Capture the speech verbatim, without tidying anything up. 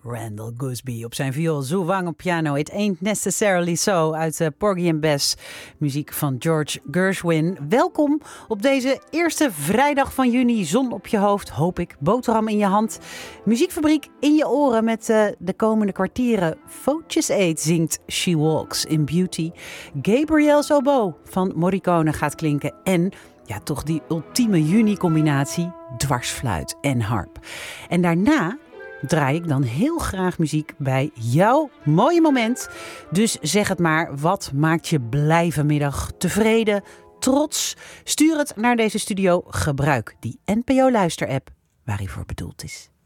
Randall Gooseby op zijn viool, Zhu Wang op piano. It Ain't Necessarily So uit uh, Porgy and Bess. Muziek van George Gershwin. Welkom op deze eerste vrijdag van juni. Zon op je hoofd, hoop ik. Boterham in je hand. Muziekfabriek in je oren met uh, de komende kwartieren. Footjes Eet zingt She Walks in Beauty. Gabriel's Oboe van Morricone gaat klinken. En ja, toch die ultieme juni-combinatie. Dwarsfluit en harp. En daarna draai ik dan heel graag muziek bij jouw mooie moment. Dus zeg het maar, wat maakt je blij vanmiddag? Tevreden? Trots? Stuur het naar deze studio. Gebruik die N P O Luister-app waar hij voor bedoeld is.